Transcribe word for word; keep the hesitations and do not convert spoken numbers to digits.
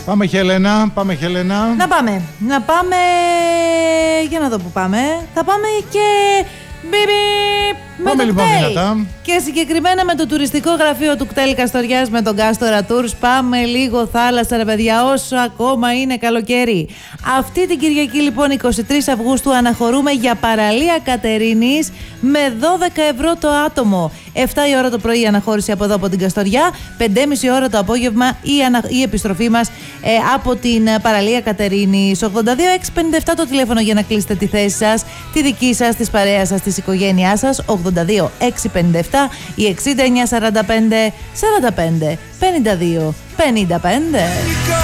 Πάμε Χέλενα, πάμε Χέλενα. Να πάμε, να πάμε, για να δω που πάμε. Θα πάμε και με πάμε το λοιπόν κτέλ. δυνατά. Και συγκεκριμένα με το τουριστικό γραφείο του κτέλ Καστοριάς με τον Κάστορα Tours. Πάμε λίγο θάλασσα ρε παιδιά, όσο ακόμα είναι καλοκαίρι. Αυτή την Κυριακή λοιπόν εικοστή τρίτη Αυγούστου αναχωρούμε για παραλία Κατερίνης με δώδεκα ευρώ το άτομο. επτά η ώρα το πρωί η αναχώρηση από εδώ από την Καστοριά, πέντε και μισή ώρα το απόγευμα η, ανα... η επιστροφή μας ε, από την παραλία Κατερίνης. ογδόντα δύο έξι πενήντα επτά το τηλέφωνο για να κλείσετε τη θέση σας, τη δική σας, της παρέας σας, της οικογένειάς σας. ογδόντα δύο έξι πενήντα επτά ή εξήντα εννιά σαράντα πέντε σαράντα πέντε πενήντα δύο πενήντα πέντε.